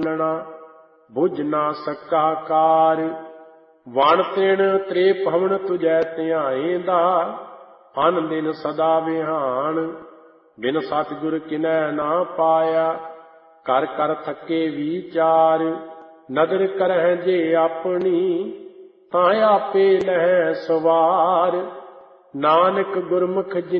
ਚਾਨਣਾ ਬੁਝ ਨਾ ਸਕਾ ਕਾਰ। ਵਣ ਤਿਣ ਤ੍ਰੇ ਪਵਨ ਤੁਝੈ ਧਿਆਏਂਦਾ ਅਨ ਦਿਨ ਸਦਾ ਵਿਹਾਨ। ਬਿਨ ਸਤਿਗੁਰ ਕਿਨੈ ਨਾ ਪਾਇਆ ਕਰ ਕਰ ਥੱਕੇ ਵਿਚਾਰ। ਨਦਰ ਕਰਹਿ ਜੇ ਆਪਣੀ ਤਾਂ ਆਪੇ ਲਹਿ ਸਵਾਰ। ਨਾਨਕ ਗੁਰਮੁਖ